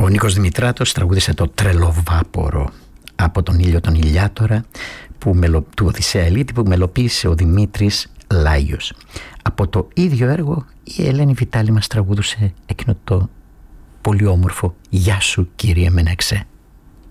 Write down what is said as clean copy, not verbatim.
Ο Νίκος Δημητράτος τραγούδισε το «Τρελοβάπορο» από τον ήλιο τον Ηλιάτορα του Οδυσσέα Ελίτη, που μελοποίησε ο Δημήτρης Λάιος. Από το ίδιο έργο η Ελένη Βιτάλη μας τραγούδουσε εκείνο το πολύ όμορφο «Γεια σου κύριε Μενεξέ».